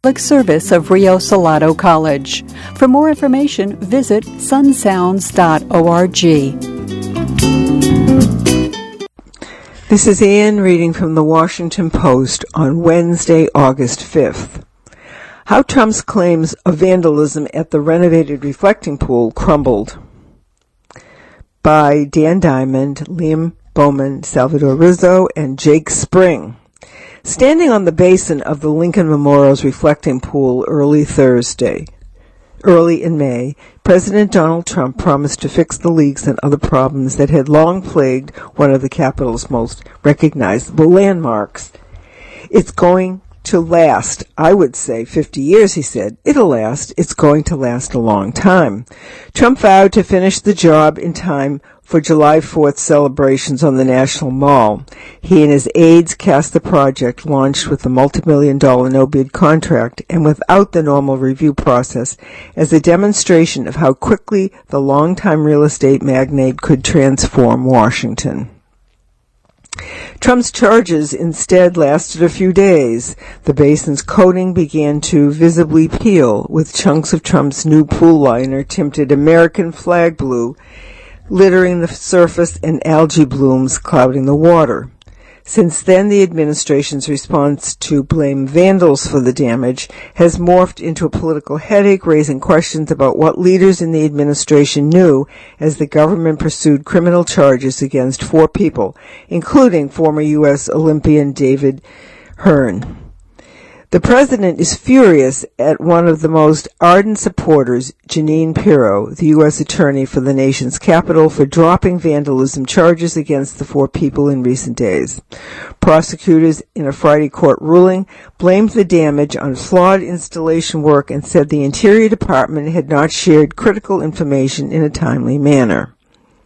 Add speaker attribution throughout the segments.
Speaker 1: Public service of Rio Salado College. For more information, visit sunsounds.org.
Speaker 2: This is Anne reading from the Washington Post on Wednesday, August 5th. How Trump's claims of vandalism at the renovated reflecting pool crumbled. By Dan Diamond, Liam Bowman, Salvador Rizzo, and Jake Spring. Standing on the basin of the Lincoln Memorial's reflecting pool early in May, President Donald Trump promised to fix the leaks and other problems that had long plagued one of the Capitol's most recognizable landmarks. It's going to last, I would say, 50 years, he said. It'll last. It's going to last a long time. Trump vowed to finish the job in time for July 4th celebrations on the National Mall. He and his aides cast the project, launched with a multi-million-dollar no-bid contract and without the normal review process, as a demonstration of how quickly the longtime real estate magnate could transform Washington. Trump's charges instead lasted a few days. The basin's coating began to visibly peel, with chunks of Trump's new pool liner tinted American flag blue littering the surface and algae blooms clouding the water. Since then, the administration's response to blame vandals for the damage has morphed into a political headache, raising questions about what leaders in the administration knew as the government pursued criminal charges against 4 people, including former U.S. Olympian David Hearn. The president is furious at one of the most ardent supporters, Jeanine Pirro, the U.S. attorney for the nation's capital, for dropping vandalism charges against the 4 people in recent days. Prosecutors, in a Friday court ruling, blamed the damage on flawed installation work and said the Interior Department had not shared critical information in a timely manner.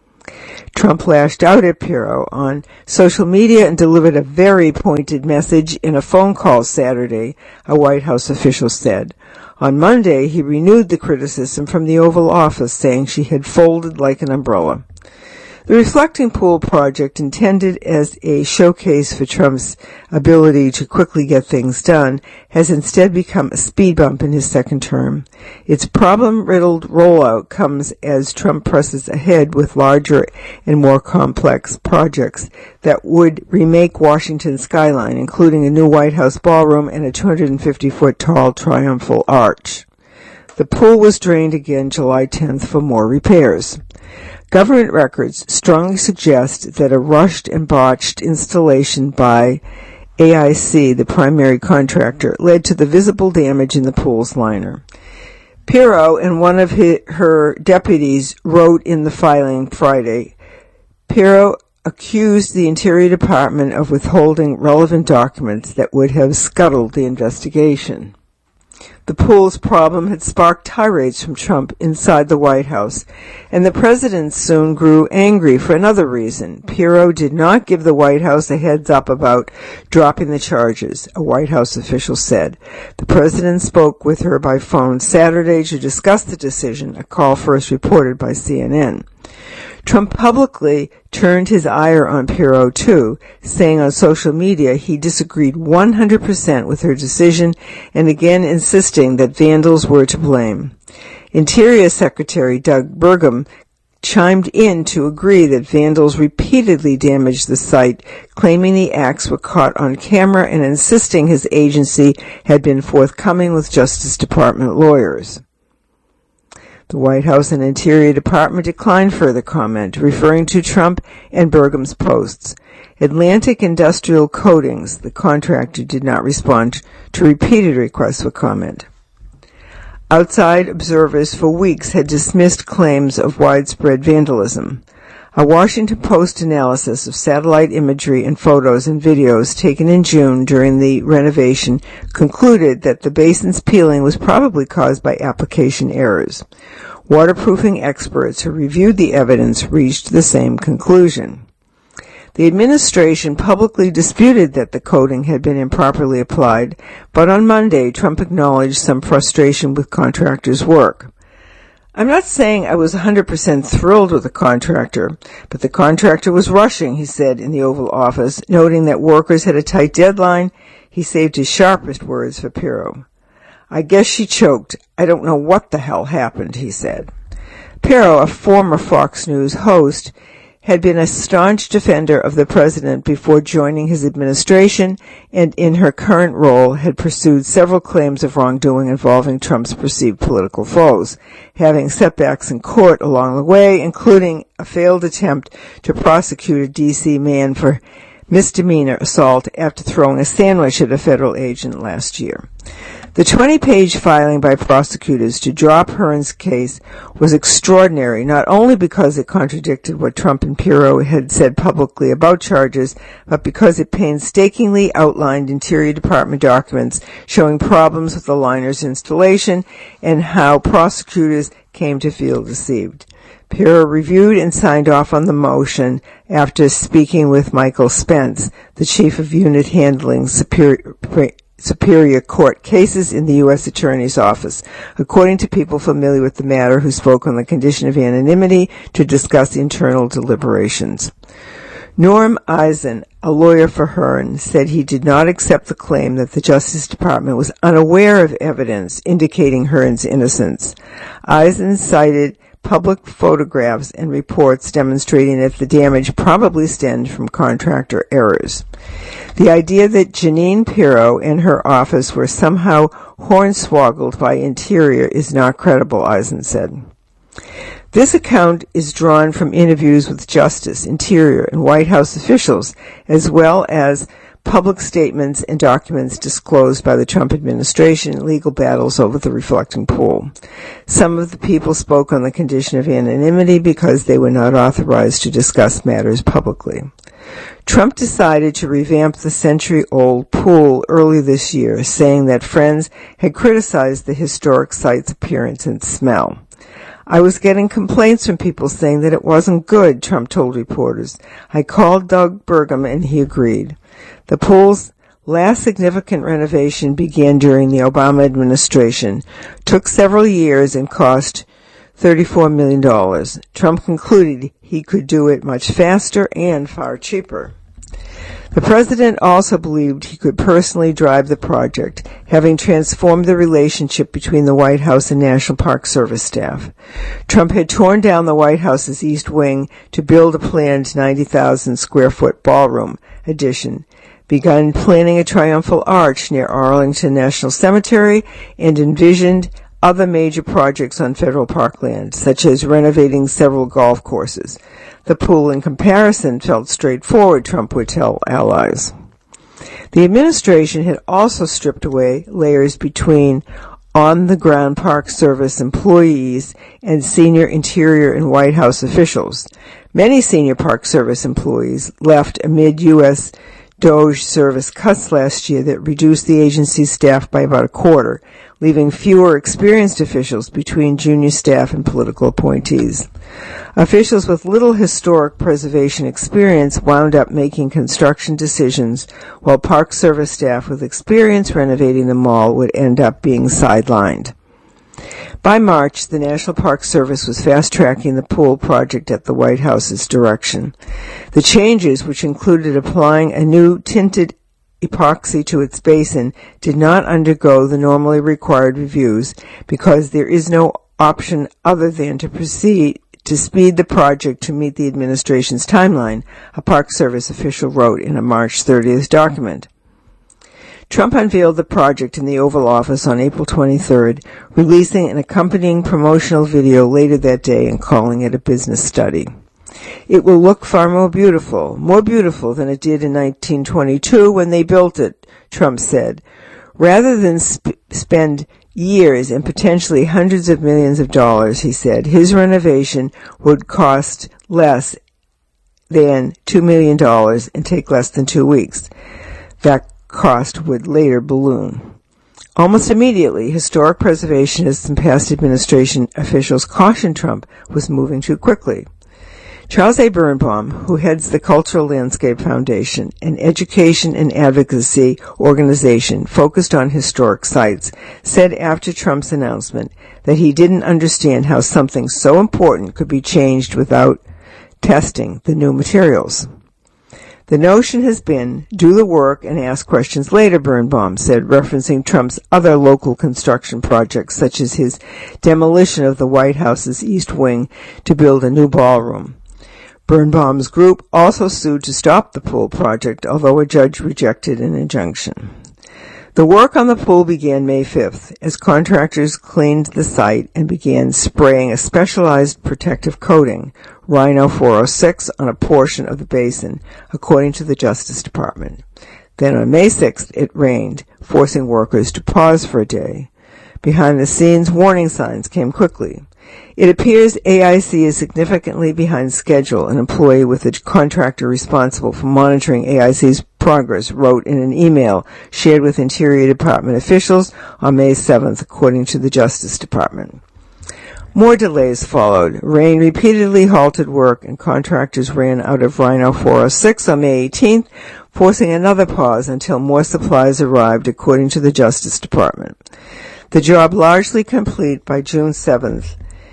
Speaker 2: Trump lashed out at Pirro on social media and delivered a very pointed message in a phone call Saturday, a White House official said. On Monday, he renewed the criticism from the Oval Office, saying she had folded like an umbrella. The reflecting pool project, intended as a showcase for Trump's ability to quickly get things done, has instead become a speed bump in his second term. Its problem-riddled rollout comes as Trump presses ahead with larger and more complex projects that would remake Washington's skyline, including a new White House ballroom and a 250-foot-tall triumphal arch. The pool was drained again July 10th for more repairs. Government records strongly suggest that a rushed and botched installation by AIC, the primary contractor, led to the visible damage in the pool's liner. Pirro and one of her deputies wrote in the filing Friday. Pirro accused the Interior Department of withholding relevant documents that would have scuttled the investigation. The pool's problem had sparked tirades from Trump inside the White House, and the president soon grew angry for another reason. Pirro did not give the White House a heads up about dropping the charges, a White House official said. The president spoke with her by phone Saturday to discuss the decision, a call first reported by CNN. Trump publicly turned his ire on Pirro, too, saying on social media he disagreed 100% with her decision and again insisting that vandals were to blame. Interior Secretary Doug Burgum chimed in to agree that vandals repeatedly damaged the site, claiming the acts were caught on camera and insisting his agency had been forthcoming with Justice Department lawyers. The White House and Interior Department declined further comment, referring to Trump and Burgum's posts. Atlantic Industrial Coatings, the contractor, did not respond to repeated requests for comment. Outside observers for weeks had dismissed claims of widespread vandalism. A Washington Post analysis of satellite imagery and photos and videos taken in June during the renovation concluded that the basin's peeling was probably caused by application errors. Waterproofing experts who reviewed the evidence reached the same conclusion. The administration publicly disputed that the coating had been improperly applied, but on Monday, Trump acknowledged some frustration with contractors' work. I'm not saying I was 100% thrilled with the contractor, but the contractor was rushing, he said in the Oval Office, noting that workers had a tight deadline. He saved his sharpest words for Pirro. "I guess she choked. I don't know what the hell happened," he said. Pirro, a former Fox News host, had been a staunch defender of the president before joining his administration, and in her current role had pursued several claims of wrongdoing involving Trump's perceived political foes, having setbacks in court along the way, including a failed attempt to prosecute a D.C. man for misdemeanor assault after throwing a sandwich at a federal agent last year. The 20-page filing by prosecutors to drop Hearn's case was extraordinary, not only because it contradicted what Trump and Pirro had said publicly about charges, but because it painstakingly outlined Interior Department documents showing problems with the liner's installation and how prosecutors came to feel deceived. Pirro reviewed and signed off on the motion after speaking with Michael Spence, the chief of unit handling Superior Court cases in the U.S. Attorney's Office, according to people familiar with the matter who spoke on the condition of anonymity to discuss internal deliberations. Norm Eisen, a lawyer for Hearn, said he did not accept the claim that the Justice Department was unaware of evidence indicating Hearn's innocence. Eisen cited public photographs and reports demonstrating that the damage probably stemmed from contractor errors. The idea that Jeanine Pirro and her office were somehow hornswoggled by Interior is not credible, Eisen said. This account is drawn from interviews with Justice, Interior, and White House officials, as well as public statements and documents disclosed by the Trump administration in legal battles over the reflecting pool. Some of the people spoke on the condition of anonymity because they were not authorized to discuss matters publicly. Trump decided to revamp the century-old pool early this year, saying that friends had criticized the historic site's appearance and smell. "I was getting complaints from people saying that it wasn't good," Trump told reporters. "I called Doug Burgum and he agreed." The pool's last significant renovation began during the Obama administration, took several years, and cost $34 million. Trump concluded he could do it much faster and far cheaper. The president also believed he could personally drive the project, having transformed the relationship between the White House and National Park Service staff. Trump had torn down the White House's East Wing to build a planned 90,000-square-foot ballroom addition, begun planning a triumphal arch near Arlington National Cemetery, and envisioned other major projects on federal parkland, such as renovating several golf courses. The pool, in comparison, felt straightforward, Trump would tell allies. The administration had also stripped away layers between on-the-ground Park Service employees and senior Interior and White House officials. Many senior Park Service employees left amid U.S. DOJ service cuts last year that reduced the agency's staff by about a quarter, leaving fewer experienced officials between junior staff and political appointees. Officials with little historic preservation experience wound up making construction decisions, while Park Service staff with experience renovating the mall would end up being sidelined. By March, the National Park Service was fast-tracking the pool project at the White House's direction. The changes, which included applying a new tinted epoxy to its basin, did not undergo the normally required reviews because there is no option other than to proceed to speed the project to meet the administration's timeline, a Park Service official wrote in a March 30th document. Trump unveiled the project in the Oval Office on April 23rd, releasing an accompanying promotional video later that day and calling it a business study. "It will look far more beautiful than it did in 1922 when they built it," Trump said. Rather than spend years and potentially hundreds of millions of dollars, he said, his renovation would cost less than $2 million and take less than 2 weeks. That cost would later balloon. Almost immediately, historic preservationists and past administration officials cautioned Trump was moving too quickly. Charles A. Birnbaum, who heads the Cultural Landscape Foundation, an education and advocacy organization focused on historic sites, said after Trump's announcement that he didn't understand how something so important could be changed without testing the new materials. The notion has been, do the work and ask questions later, Birnbaum said, referencing Trump's other local construction projects, such as his demolition of the White House's East Wing to build a new ballroom. Birnbaum's group also sued to stop the pool project, although a judge rejected an injunction. The work on the pool began May 5th as contractors cleaned the site and began spraying a specialized protective coating, Rhino 406, on a portion of the basin, according to the Justice Department. Then on May 6th, it rained, forcing workers to pause for a day. Behind the scenes, warning signs came quickly. It appears AIC is significantly behind schedule, an employee with the contractor responsible for monitoring AIC's progress wrote in an email shared with Interior Department officials on May 7th, according to the Justice Department. More delays followed. Rain repeatedly halted work, and contractors ran out of Rhino 406 on May 18th, forcing another pause until more supplies arrived, according to the Justice Department. The job largely complete by June 7th,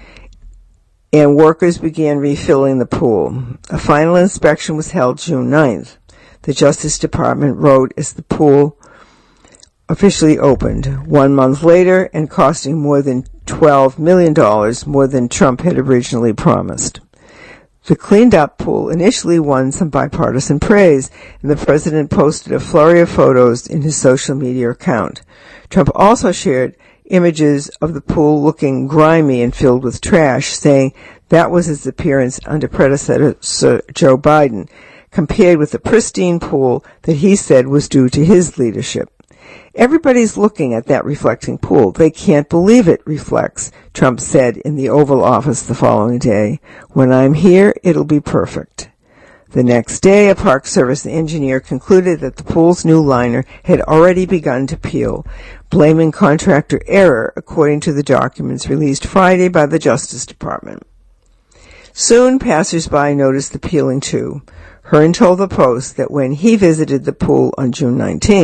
Speaker 2: and workers began refilling the pool. A final inspection was held June 9th. The Justice Department wrote as the pool officially opened 1 month later and costing more than $12 million, more than Trump had originally promised. The cleaned-up pool initially won some bipartisan praise, and the president posted a flurry of photos in his social media account. Trump also shared images of the pool looking grimy and filled with trash, saying that was his appearance under predecessor Joe Biden, compared with the pristine pool that he said was due to his leadership. Everybody's looking at that reflecting pool. They can't believe it reflects, Trump said in the Oval Office the following day. When I'm here, it'll be perfect. The next day, a Park Service engineer concluded that the pool's new liner had already begun to peel, blaming contractor error, according to the documents released Friday by the Justice Department. Soon, passers-by noticed the peeling too. Hearn told the Post that when he visited the pool on June 19th,